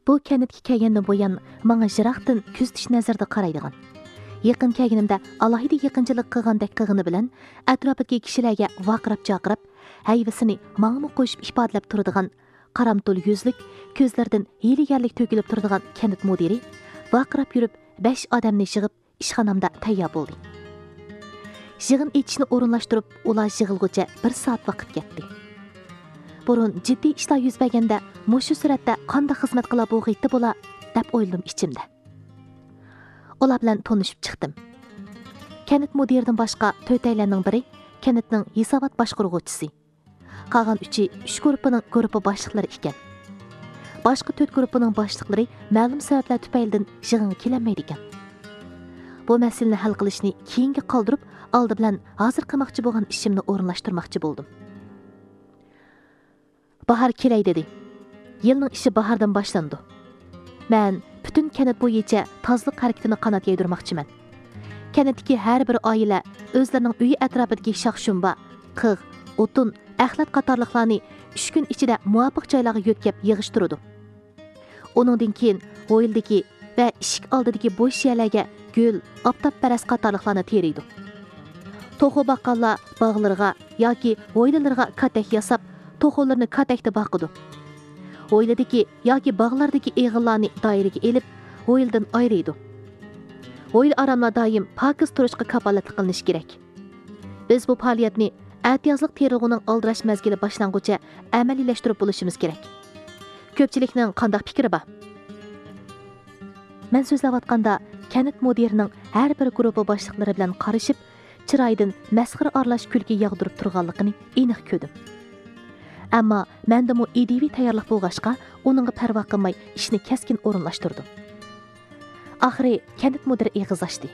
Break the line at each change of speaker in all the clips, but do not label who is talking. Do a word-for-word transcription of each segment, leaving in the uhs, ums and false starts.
Bu kənitki kəlgəndən boyan manga jıraqdan күзтіш nəzərdə qaraydigan. Yaqin kəlgənimdə alohida yaqinchilik qilgandek qilg'ini bilan atrofidagi kishilarga vaqirab chaqirib, hayvasini mangmi qo'shib ifodalab turadigan, qaramtul yuzlik, ko'zlaridan hiylagarlik to'kilib turadigan kənit mudiri vaqirab yurib besh odamni yig'ib ishxonamda tayyor bo'ldi. Yig'in etishni o'rinlashtirib, ular yig'ilguncha bir soat vaqt ketdi. Burun jiddiy ishlar yuz berganda mushu suratda qanday xizmat qila bo'g'iydi bo'la deb o'yladim ichimda. Ular bilan tanishib chiqdim. Kənit mudirdan boshqa to'rtaylarning biri kənitning hisobot boshqaruvchisi. Qolgan uchi uch guruhining guruhi boshliqlari ekan. Boshqa to'rt guruhining boshliqlari ma'lum sabablar tufaylidan yig'inga kelolmaydi ekan. Bu masalani hal qilishni keyinga qoldirib, oldi bilan hozir qilmoqchi bo'lgan ishimni o'rinlashtirmoqchi bo'ldim. Bahar kelay dedi. Yilning ishi bahordan boshlandi. Men butun kənit bo'yicha tozlik harakatini qanot yaydirmoqchiman. Kənitdagi har bir oila o'zlarining uyi atrofidagi shox-shumba, qig', o'tin, axlat qatorliqlarni uch kun ichida muvofiq joylarga yo'tkab yig'ishtiradi. Uningdan keyin o'yildagi va eshik oldidagi bo'sh yerlarga gul, oftob-paras qatorliqlarni teriydi. To'xu baqqallar bog'larga yoki o'ylalarga katak yasab, to'xularni katakda boqidi. O'yladagi yoki bog'lardagi eg'illarni doiraga elib, o'yildan ayraydi. O'yil aramlar doim pokiz turishga kafolatlik qilinish kerak. Biz bu faoliyatni atiyozlik terilg'uning oldirash mazgili boshlanguncha amaliylashtirib bo'lishimiz kerak. Ko'pchilikning qanday fikri bor? Men so'zlayotganda kənit mudirining har bir guruhi boshliqlari bilan qarishib, chiroydan masxir aralash kulgi yog'dirib turganligini aniq ko'rdim. Ammo menda mu ideviy tayyorlik bo'lg'achqa, uningga parvo qilmay ishni keskin o'rinlashtirdim. Oxiri kənit mudiri eg'iz ochdi.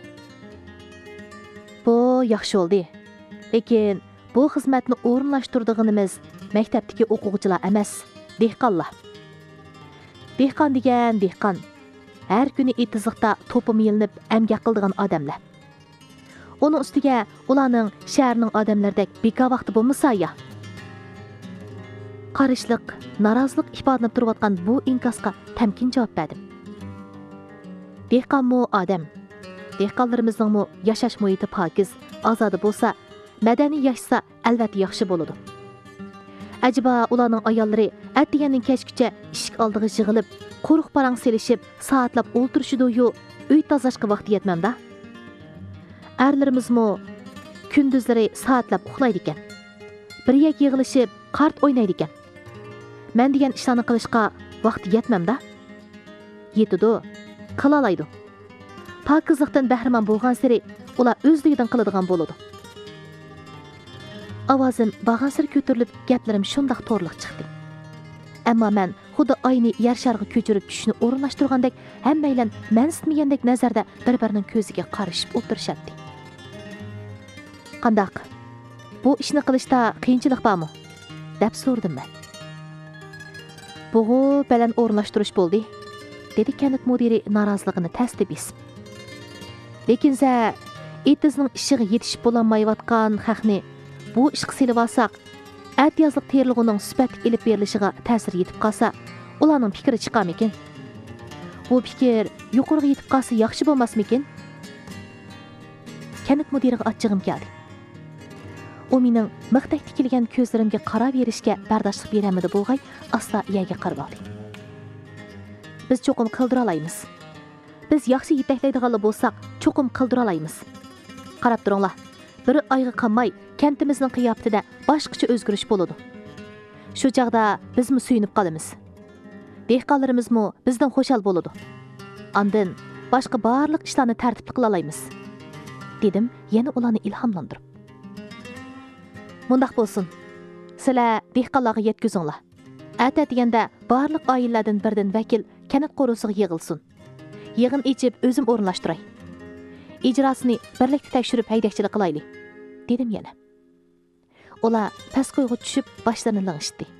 Bu yaxshi bo'ldi. Lekin bu xizmatni o'rinlashtirganimiz maktabdagi o'quvchilar emas, dehqonlar. Dehqon degan dehqon. Har kuni etiziqda to'pim yilinib amgak qiladigan odamlar. Uning ustiga ularning shaharning odamlaridek beka vaqti bo'lmasa ya. Qarishliq, norozilik ifodalanib turayotgan bu inkasga tamkin javob berdim. Dehqonmi odam. Dehqonlarimizning yashash muhiti pokiz, ozoda bo'lsa, madaniy yashasa albatta yaxshi bo'ladi. Acaba ularning ayollari atdiganning kechgacha eshik oldiga yig'ilib, quruq parang selishib, soatlab o'ltirishidu-yu, uy tozalashga vaqti yetmamda? Erlarimizmi kunduzlari soatlab uxlaydi ekan. Birga yig'ilishib, qart o'ynaydi ekan. Men degan ishlarni qilishga vaqti yetmamda? Yetidi, qila oladi. Pokizlikdan bahramand bo'lgan sari ular o'zligidan qiladigan bo'ladi. Ovozim bag'asir ko'tarilib, gaplarim shundoq to'rliq chiqdi. Ammo men xuddi oyni yer sharga ko'chirib tushishni o'rinlashtirgandek, hammaylar men istmagandek nazarda bir-birining ko'ziga qarashib o'tirishadi. Qandaq? Bu ishni qilishda qiyinchilik bormi? deb so'radim men. Bu bilan o'rinlashtirish bo'ldi, dedi kənit mudiri noroziligini tasdib etib. Lekin sa etizning ishiga yetishib bo'lolmayotgan haqni bu ishga selib olsak, atiyozlik terilg'uning sifatli elib berilishiga ta'sir yetib qolsa, ularning fikri chiqarmikin? Bu fikr yuqoriga yetib qolsa yaxshi bo'lmasmikin? Kənit mudiriga achchig'im keldi. U mening miqdak tikilgan ko'zlarimga qarab berishga bardoshlik beramidi bo'lg'ay, asla yerga qarab oldi. Biz cho'qim qildira olamiz. Biz yaxshi yetaklaydiganlar bo'lsak, cho'qim qildira olamiz. Qarab turinglar. Bir oyga qolmay kentimizning qiyofatida boshqacha o'zgarish bo'ladi. Shu chaqda bizmi suyunib qolamiz. Dehqonlarimizmi bizdan xo'shal bo'ladi. Ondan boshqa barliq ishlarni tartibli qila olamiz, dedim, yana ularni ilhomlantirib. Mundaq bo'lsin. Sizlar dehqonlarga yetkazinglar. Ata deganda barliq oilalardan birdan vakil kənit qo'rusiga yig'ilsin. Yig'in ichib o'zim o'rinlashtiray. Ijrosini birlikda tekshirib haydakchilik qilaylik, dedim yana. Ular pastqo'yga tushib boshlarini lang'ishdi.